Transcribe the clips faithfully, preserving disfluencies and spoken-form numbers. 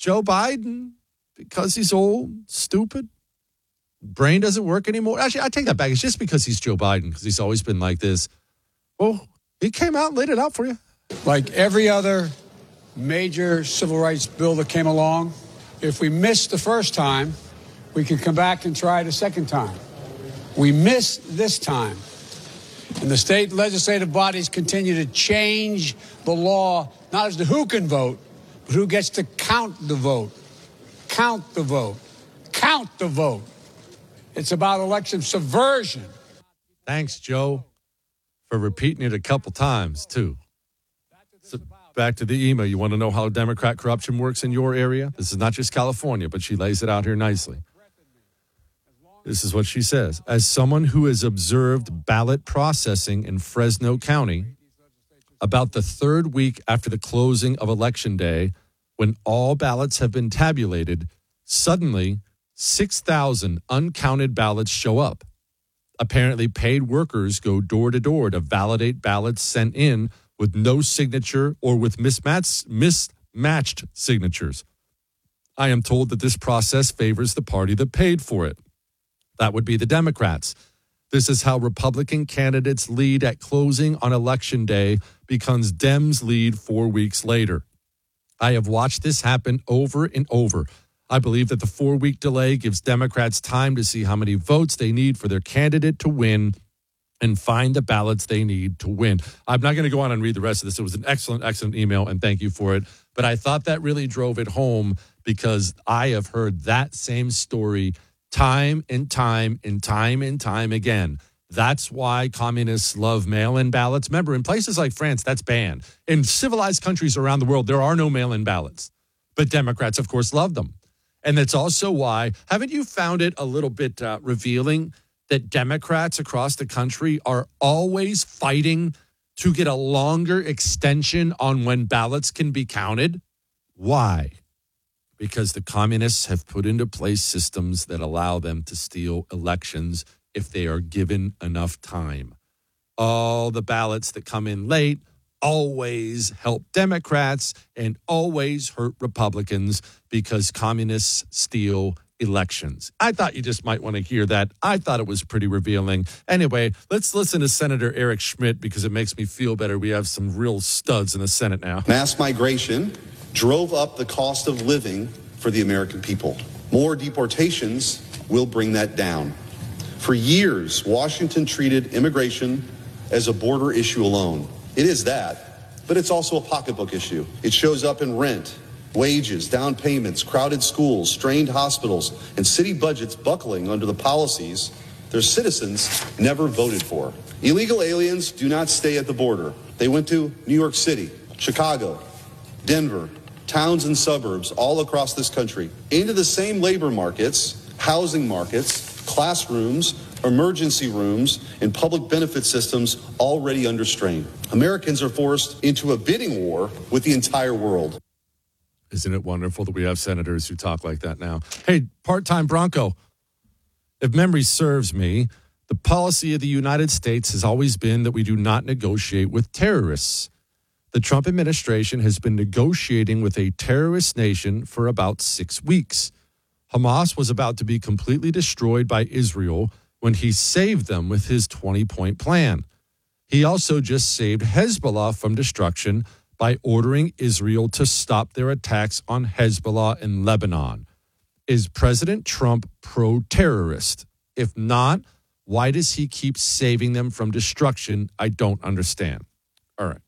Joe Biden, because he's old, stupid, brain doesn't work anymore. Actually, I take that back. It's just because he's Joe Biden, because he's always been like this. Well, he came out and laid it out for you. Like every other major civil rights bill that came along, if we missed the first time, we can come back and try it a second time. We missed this time. And the state legislative bodies continue to change the law, not as to who can vote, but who gets to count the vote. Count the vote. Count the vote. It's about election subversion. Thanks, Joe, for repeating it a couple times, too. So back to the email. You want to know how Democrat corruption works in your area? This is not just California, but she lays it out here nicely. This is what she says. As someone who has observed ballot processing in Fresno County, about the third week after the closing of Election Day, when all ballots have been tabulated, suddenly six thousand uncounted ballots show up. Apparently, paid workers go door to door to validate ballots sent in with no signature or with mismatched, mismatched signatures. I am told that this process favors the party that paid for it. That would be the Democrats. This is how Republican candidates lead at closing on Election Day because Dems lead four weeks later. I have watched this happen over and over. I believe that the four-week delay gives Democrats time to see how many votes they need for their candidate to win and find the ballots they need to win. I'm not going to go on and read the rest of this. It was an excellent, excellent email, and thank you for it. But I thought that really drove it home because I have heard that same story time and time and time and time again. That's why communists love mail-in ballots. Remember, in places like France, that's banned. In civilized countries around the world, there are no mail-in ballots. But Democrats, of course, love them. And that's also why, haven't you found it a little bit uh, revealing that Democrats across the country are always fighting to get a longer extension on when ballots can be counted? Why? Because the communists have put into place systems that allow them to steal elections if they are given enough time. All the ballots that come in late always help Democrats and always hurt Republicans because communists steal elections. I thought you just might want to hear that. I thought it was pretty revealing. Anyway, let's listen to Senator Eric Schmidt because it makes me feel better. We have some real studs in the Senate now. Mass migration drove up the cost of living for the American people. More deportations will bring that down. For years, Washington treated immigration as a border issue alone. It is that, but it's also a pocketbook issue. It shows up in rent, wages, down payments, crowded schools, strained hospitals, and city budgets buckling under the policies their citizens never voted for. Illegal aliens do not stay at the border. They went to New York City, Chicago, Denver, towns and suburbs all across this country, into the same labor markets, housing markets, classrooms, emergency rooms, and public benefit systems already under strain. Americans are forced into a bidding war with the entire world. Isn't it wonderful that we have senators who talk like that now? Hey, part-time Bronco, if memory serves me, the policy of the United States has always been that we do not negotiate with terrorists. The Trump administration has been negotiating with a terrorist nation for about six weeks. Hamas was about to be completely destroyed by Israel when he saved them with his twenty-point plan. He also just saved Hezbollah from destruction by ordering Israel to stop their attacks on Hezbollah in Lebanon. Is President Trump pro-terrorist? If not, why does he keep saving them from destruction? I don't understand. All right.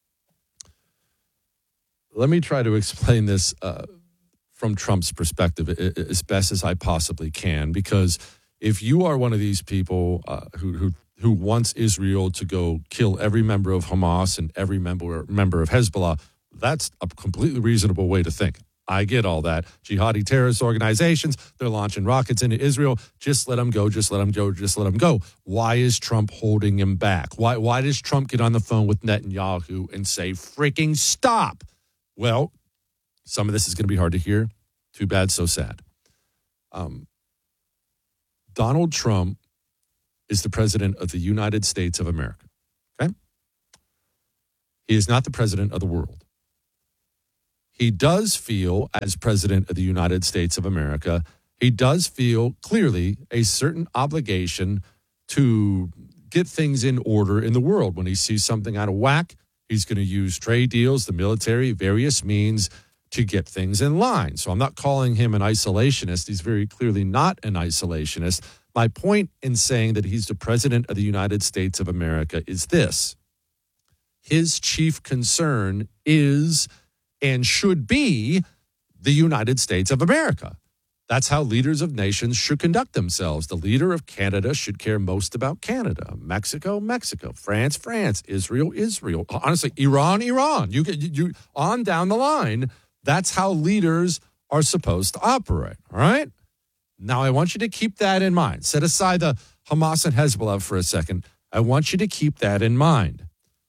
Let me try to explain this uh, from Trump's perspective as best as I possibly can, because if you are one of these people uh, who, who who wants Israel to go kill every member of Hamas and every member member of Hezbollah, that's a completely reasonable way to think. I get all that. Jihadi terrorist organizations, they're launching rockets into Israel. Just let them go, just let them go, just let them go. Why is Trump holding him back? Why, why does Trump get on the phone with Netanyahu and say, freaking stop? Well, some of this is going to be hard to hear. Too bad, so sad. Um, Donald Trump is the president of the United States of America. Okay? He is not the president of the world. he does feel, as president of the United States of America, he does feel clearly a certain obligation to get things in order in the world. When he sees something out of whack, he's going to use trade deals, the military, various means to get things in line. So I'm not calling him an isolationist. He's very clearly not an isolationist. My point in saying that he's the president of the United States of America is this. His chief concern is and should be the United States of America. That's how leaders of nations should conduct themselves. The leader of Canada should care most about Canada. Mexico, Mexico. France, France. Israel, Israel. Honestly, Iran, Iran. You get you on down the line. That's how leaders are supposed to operate. All right? Now, I want you to keep that in mind. Set aside the Hamas and Hezbollah for a second. I want you to keep that in mind.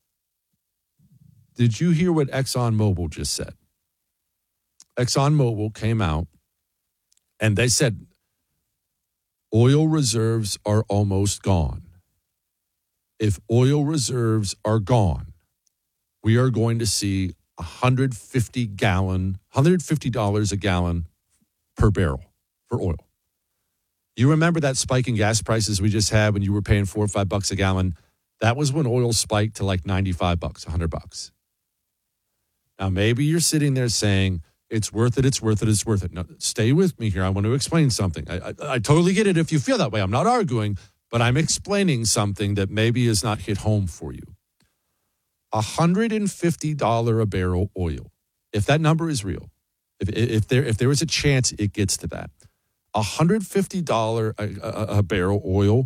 Did you hear what ExxonMobil just said? ExxonMobil came out and they said oil reserves are almost gone. If oil reserves are gone, we are going to see one hundred fifty gallon, one hundred fifty dollars a gallon per barrel for oil. You remember that spike in gas prices we just had when you were paying four or five bucks a gallon? That was when oil spiked to like ninety-five bucks, one hundred bucks. Now, maybe you're sitting there saying, it's worth it, it's worth it, it's worth it. Now, stay with me here. I want to explain something. I, I, I totally get it if you feel that way. I'm not arguing, but I'm explaining something that maybe is not hit home for you. one hundred fifty dollars a barrel oil, if that number is real, if, if, there, if there is a chance it gets to that, one hundred fifty dollars a, a, a barrel oil,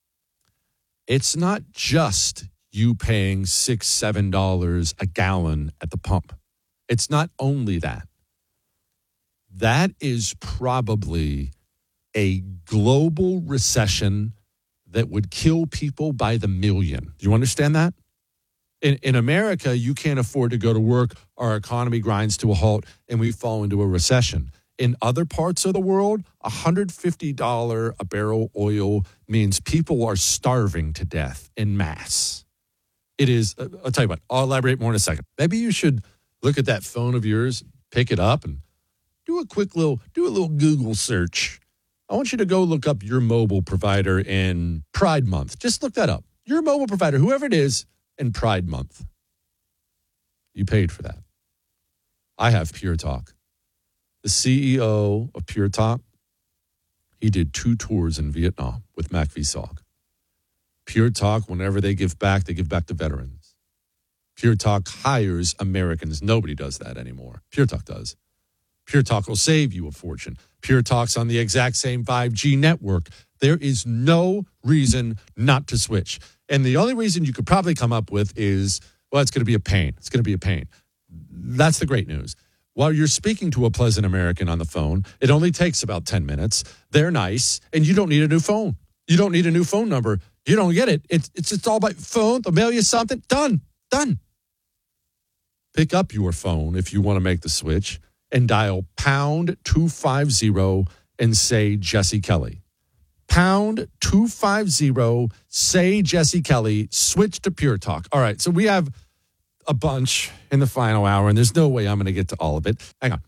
it's not just you paying six dollars, seven dollars a gallon at the pump. It's not only that. That is probably a global recession that would kill people by the million. Do you understand that? In, in America, you can't afford to go to work. Our economy grinds to a halt and we fall into a recession. In other parts of the world, one hundred fifty dollars a barrel oil means people are starving to death en masse. It is, I'll tell you what, I'll elaborate more in a second. Maybe you should look at that phone of yours, pick it up, and do a quick little, do a little Google search. I want you to go look up your mobile provider in Pride Month. Just look that up. Your mobile provider, whoever it is, in Pride Month. You paid for that. I have Pure Talk. The C E O of Pure Talk, he did two tours in Vietnam with Mac Visog. Pure Talk, whenever they give back, they give back to veterans. Pure Talk hires Americans. Nobody does that anymore. Pure Talk does. Pure Talk will save you a fortune. Pure Talk's on the exact same five G network. There is no reason not to switch. And the only reason you could probably come up with is, well, it's going to be a pain. It's going to be a pain. That's the great news. While you're speaking to a pleasant American on the phone, it only takes about ten minutes. They're nice, and you don't need a new phone. You don't need a new phone number. You don't get it. It's it's, it's all by phone. They'll mail you something. Done. Done. Pick up your phone if you want to make the switch and dial pound two fifty and say Jesse Kelly. Pound two fifty, say Jesse Kelly, switch to Pure Talk. All right, so we have a bunch in the final hour, and there's no way I'm going to get to all of it. Hang on.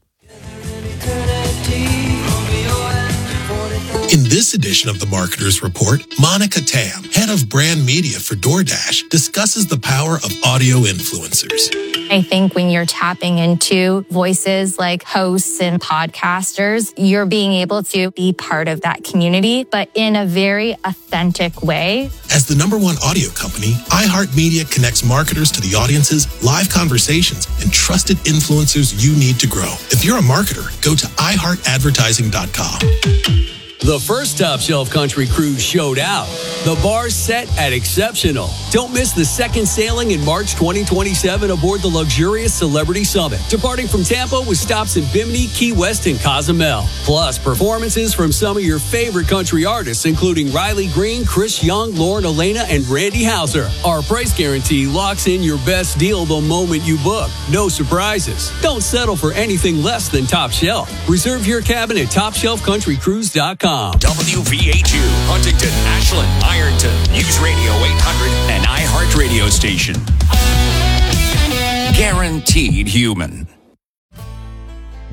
In this edition of the Marketer's Report, Monica Tam, head of brand media for DoorDash, discusses the power of audio influencers. I think when you're tapping into voices like hosts and podcasters, you're being able to be part of that community, but in a very authentic way. As the number one audio company, iHeartMedia connects marketers to the audiences, live conversations, and trusted influencers you need to grow. If you're a marketer, go to i heart advertising dot com. The first Top Shelf Country Cruise showed out. The bar's set at exceptional. Don't miss the second sailing in March twenty twenty-seven aboard the luxurious Celebrity Summit, departing from Tampa with stops in Bimini, Key West, and Cozumel. Plus, performances from some of your favorite country artists, including Riley Green, Chris Young, Lauren Elena, and Randy Houser. Our price guarantee locks in your best deal the moment you book. No surprises. Don't settle for anything less than Top Shelf. Reserve your cabin at top shelf country cruise dot com. W V H U, Huntington, Ashland, Ironton, News Radio eight hundred, and iHeart Radio Station. Guaranteed human.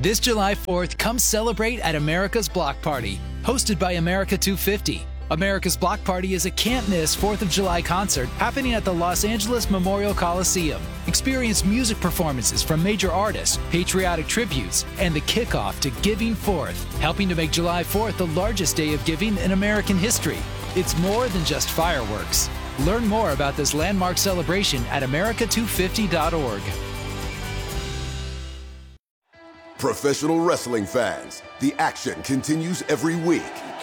This July fourth, come celebrate at America's Block Party, hosted by America two fifty. America's Block Party is a can't-miss fourth of July concert happening at the Los Angeles Memorial Coliseum. Experience music performances from major artists, patriotic tributes, and the kickoff to Giving Fourth, helping to make July fourth the largest day of giving in American history. It's more than just fireworks. Learn more about this landmark celebration at America two fifty dot org. Professional wrestling fans, the action continues every week.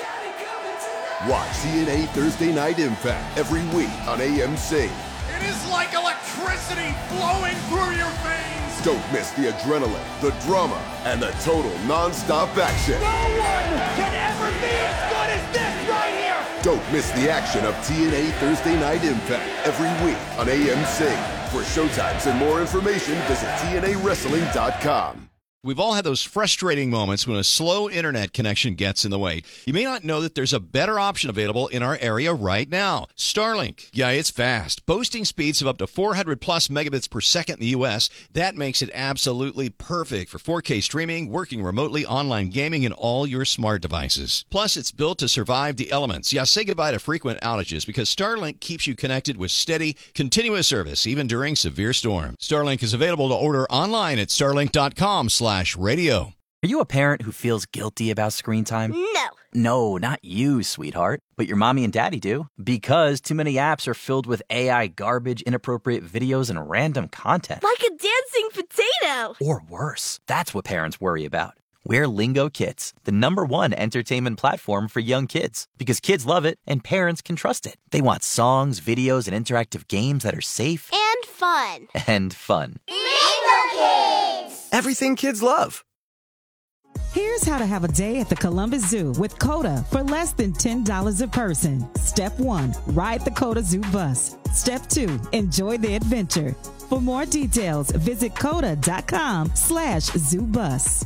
Watch T N A Thursday Night Impact every week on A M C. It is like electricity flowing through your veins. Don't miss the adrenaline, the drama, and the total non-stop action. No one can ever be as good as this right here. Don't miss the action of T N A Thursday Night Impact every week on A M C. For showtimes and more information, visit T N A wrestling dot com. We've all had those frustrating moments when a slow internet connection gets in the way. You may not know that there's a better option available in our area right now. Starlink. Yeah, it's fast. Boasting speeds of up to four hundred plus megabits per second in the U S. That makes it absolutely perfect for four K streaming, working remotely, online gaming, and all your smart devices. Plus, it's built to survive the elements. Yeah, say goodbye to frequent outages because Starlink keeps you connected with steady, continuous service, even during severe storms. Starlink is available to order online at starlink dot com slash radio. Are you a parent who feels guilty about screen time? No. No, not you, sweetheart. But your mommy and daddy do. Because too many apps are filled with A I garbage, inappropriate videos, and random content. Like a dancing potato. Or worse. That's what parents worry about. We're Lingo Kids, the number one entertainment platform for young kids. Because kids love it and parents can trust it. They want songs, videos, and interactive games that are safe. And fun. And fun. Lingo Kids! Everything kids love. Here's how to have a day at the Columbus Zoo with COTA for less than ten dollars a person. Step one, ride the COTA Zoo bus. Step two, enjoy the adventure. For more details, visit COTA.com slash zoo bus.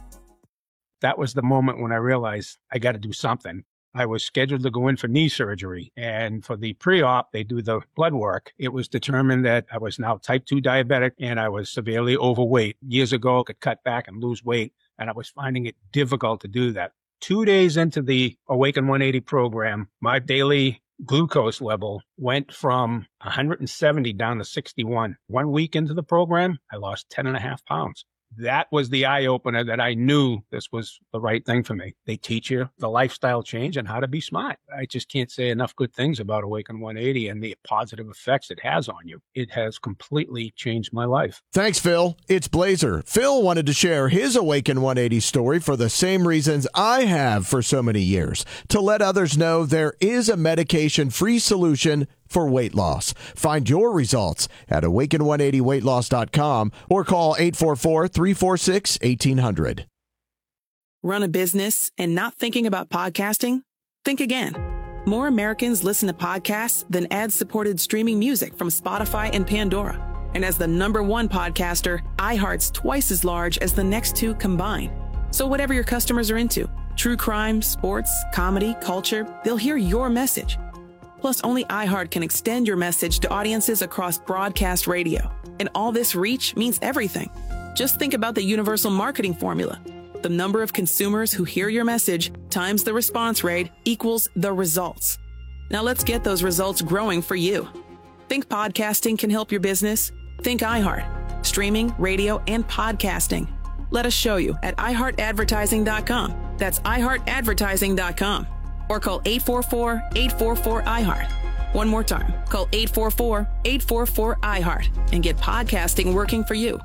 That was the moment when I realized I got to do something. I was scheduled to go in for knee surgery, and for the pre-op, they do the blood work. It was determined that I was now type two diabetic and I was severely overweight. Years ago, I could cut back and lose weight, and I was finding it difficult to do that. Two days into the Awaken one eighty program, my daily glucose level went from one hundred seventy down to sixty-one. One week into the program, I lost ten and a half pounds. That was the eye-opener that I knew this was the right thing for me. They teach you the lifestyle change and how to be smart. I just can't say enough good things about Awaken one eighty and the positive effects it has on you. It has completely changed my life. Thanks, Phil. It's Blazer. Phil wanted to share his Awaken one eighty story for the same reasons I have for so many years, to let others know there is a medication-free solution for weight loss. Find your results at awaken one eighty weight loss dot com or call eight four four, three four six, one eight hundred. Run a business and not thinking about podcasting? Think again. More Americans listen to podcasts than ad-supported streaming music from Spotify and Pandora. And as the number one podcaster, iHeart's twice as large as the next two combined. So whatever your customers are into, true crime, sports, comedy, culture, they'll hear your message. Plus, only iHeart can extend your message to audiences across broadcast radio. And all this reach means everything. Just think about the universal marketing formula. The number of consumers who hear your message times the response rate equals the results. Now let's get those results growing for you. Think podcasting can help your business? Think iHeart. Streaming, radio, and podcasting. Let us show you at i heart advertising dot com. That's i heart advertising dot com. Or call eight four four, eight four four, I heart. One more time, call eight four four, eight four four, I heart and get podcasting working for you.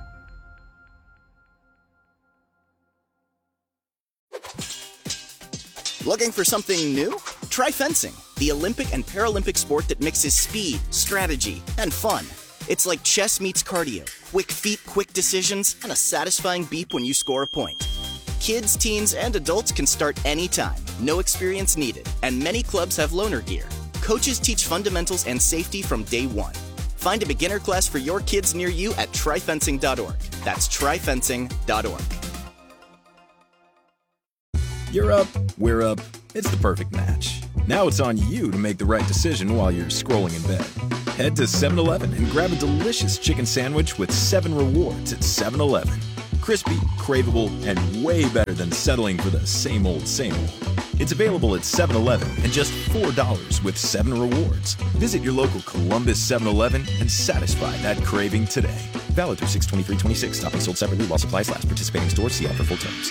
Looking for something new? Try fencing, the Olympic and Paralympic sport that mixes speed, strategy, and fun. It's like chess meets cardio, quick feet, quick decisions, and a satisfying beep when you score a point. Kids, teens, and adults can start anytime. No experience needed. And many clubs have loaner gear. Coaches teach fundamentals and safety from day one. Find a beginner class for your kids near you at try fencing dot org. That's try fencing dot org. You're up, we're up. It's the perfect match. Now it's on you to make the right decision while you're scrolling in bed. Head to seven eleven and grab a delicious chicken sandwich with seven rewards at seven eleven. Crispy, craveable, and way better than settling for the same old, same old. It's available at seven eleven and just four dollars with seven rewards. Visit your local Columbus seven eleven and satisfy that craving today. Valid through six twenty-three twenty-six. Stock and sold separately while supplies last. Participating stores, see offer full terms.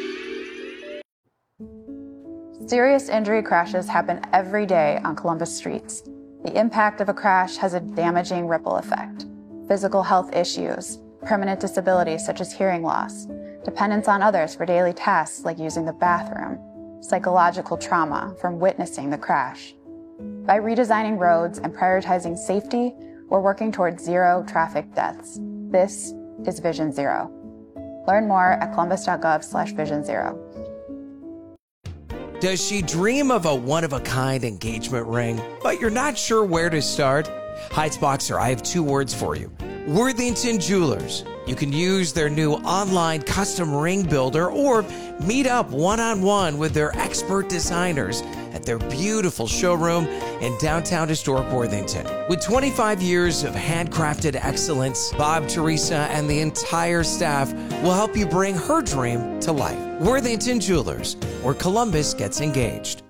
Serious injury crashes happen every day on Columbus streets. The impact of a crash has a damaging ripple effect. Physical health issues, permanent disabilities such as hearing loss, dependence on others for daily tasks like using the bathroom, psychological trauma from witnessing the crash. By redesigning roads and prioritizing safety, we're working towards zero traffic deaths. This is Vision Zero. Learn more at columbus.gov slash vision zero. Does she dream of a one-of-a-kind engagement ring, but you're not sure where to start? Heights Boxer, I have two words for you. Worthington Jewelers. You can use their new online custom ring builder or meet up one-on-one with their expert designers at their beautiful showroom in downtown historic Worthington. With twenty-five years of handcrafted excellence, Bob, Teresa, and the entire staff will help you bring her dream to life. Worthington Jewelers, where Columbus gets engaged.